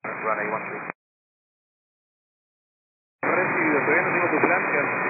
Runway 13. Recibido, todavía no tengo tu plan.